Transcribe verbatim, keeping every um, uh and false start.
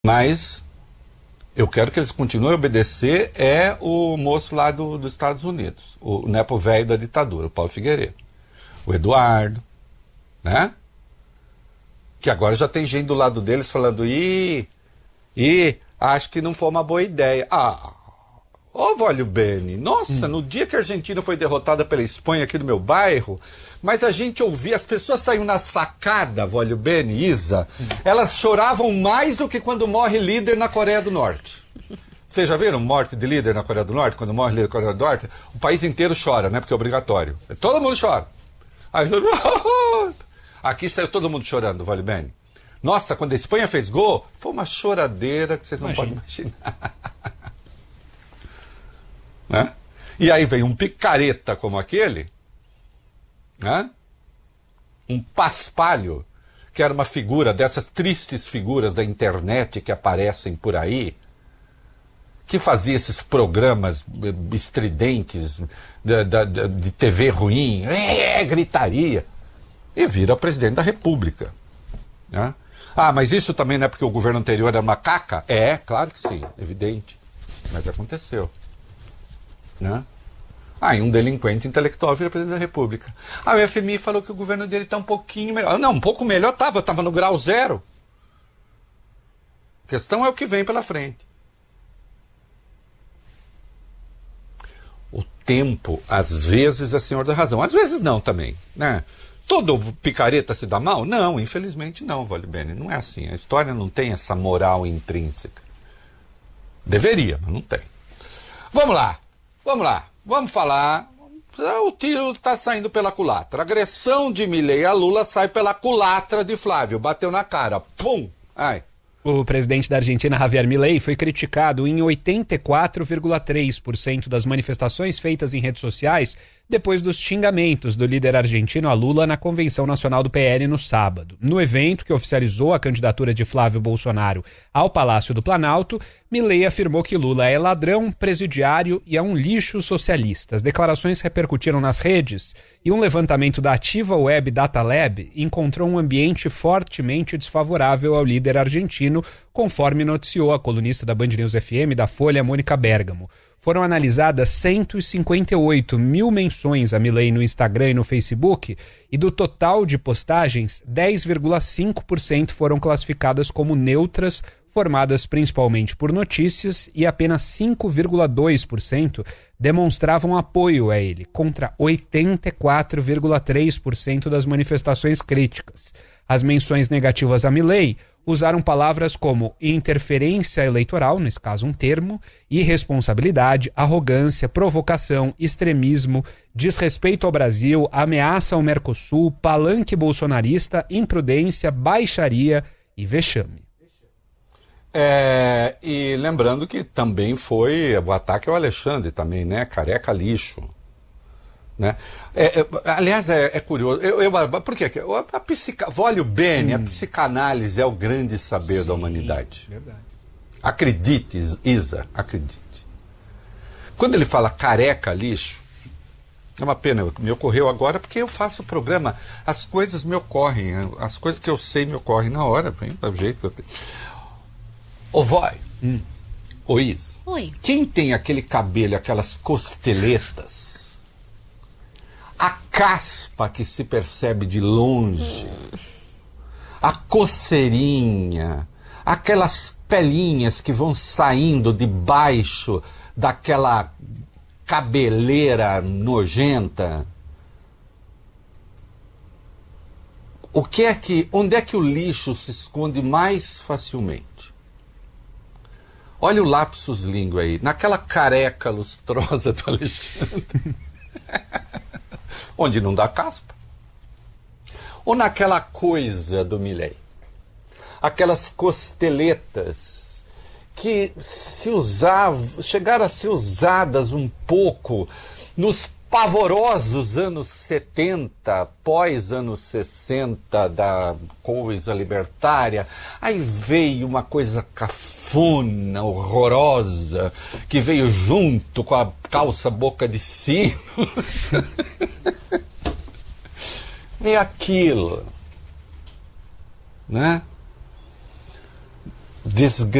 Mas eu quero que eles continuem a obedecer é o moço lá do, dos Estados Unidos, o nepo velho da ditadura, o Paulo Figueiredo, o Eduardo, né? Que agora já tem gente do lado deles falando, ih, ih, acho que não foi uma boa ideia. Ah, ô Vólio Bene, nossa, hum. no dia que a Argentina foi derrotada pela Espanha aqui no meu bairro, mas a gente ouvia, as pessoas saíam na sacada, Vólio Bene, Isa, hum. elas choravam mais do que quando morre líder na Coreia do Norte. Vocês já viram morte de líder na Coreia do Norte? Quando morre líder na Coreia do Norte, o país inteiro chora, né? Porque é obrigatório. Todo mundo chora. Aí, aqui saiu todo mundo chorando, Vólio Bene. Nossa, quando a Espanha fez gol, foi uma choradeira que vocês não Imagina. podem imaginar. Né? E aí vem um picareta como aquele, né? Um paspalho, que era uma figura dessas tristes figuras da internet que aparecem por aí, que fazia esses programas estridentes de, de, de T V ruim, é, gritaria, e vira presidente da República. Né? Ah, mas isso também não é porque o governo anterior era uma caca? É, claro que sim, evidente. Mas aconteceu. Né? Ah, e um delinquente intelectual vira presidente da República. Ah, o F M I falou que o governo dele está um pouquinho melhor. Não, um pouco melhor estava, estava no grau zero. A questão é o que vem pela frente. O tempo, às vezes, é senhor da razão. Às vezes não também, né? Todo picareta se dá mal? Não, infelizmente não, Vólio Bene. Não é assim. A história não tem essa moral intrínseca. Deveria, mas não tem. Vamos lá. Vamos lá, vamos falar. O tiro está saindo pela culatra. Agressão de Milei a Lula sai pela culatra de Flávio. Bateu na cara. Pum! Ai. O presidente da Argentina, Javier Milei, foi criticado em oitenta e quatro vírgula três por cento das manifestações feitas em redes sociais depois dos xingamentos do líder argentino a Lula na Convenção Nacional do P L no sábado. No evento que oficializou a candidatura de Flávio Bolsonaro ao Palácio do Planalto, Milei afirmou que Lula é ladrão, presidiário e é um lixo socialista. As declarações repercutiram nas redes e um levantamento da Ativa Web Data Lab encontrou um ambiente fortemente desfavorável ao líder argentino, conforme noticiou a colunista da Band News F M da Folha, Mônica Bergamo. Foram analisadas cento e cinquenta e oito mil menções a Milei no Instagram e no Facebook, e do total de postagens, dez vírgula cinco por cento foram classificadas como neutras, formadas principalmente por notícias, e apenas cinco vírgula dois por cento demonstravam apoio a ele, contra oitenta e quatro vírgula três por cento das manifestações críticas. As menções negativas a Milei usaram palavras como interferência eleitoral, nesse caso um termo, irresponsabilidade, arrogância, provocação, extremismo, desrespeito ao Brasil, ameaça ao Mercosul, palanque bolsonarista, imprudência, baixaria e vexame. É, e lembrando que também foi o ataque ao Alexandre também, né? Careca lixo. Né? É, é, aliás, é, é curioso. Eu, eu, por quê? A psica, Vólio Bene, hum. a psicanálise é o grande saber Sim, da humanidade. Verdade. Acredite, Isa, acredite. Quando ele fala careca lixo, é uma pena, me ocorreu agora porque eu faço o programa, as coisas me ocorrem, as coisas que eu sei me ocorrem na hora, bem, do jeito que eu tenho. Ô Vói, hum. ô Isa, Oi. Quem tem aquele cabelo, aquelas costeletas, a caspa que se percebe de longe, hum. a coceirinha, aquelas pelinhas que vão saindo debaixo daquela cabeleira nojenta. O que é que, onde é que o lixo se esconde mais facilmente? Olha o lapsus língua aí, naquela careca lustrosa do Alexandre. Onde não dá caspa. Ou naquela coisa do Milei. Aquelas costeletas que se usavam, chegaram a ser usadas um pouco nos pavorosos anos setenta, pós anos sessenta da coisa libertária. Aí veio uma coisa cafona, horrorosa, que veio junto com a calça boca de sino. Veio aquilo, né? desgregar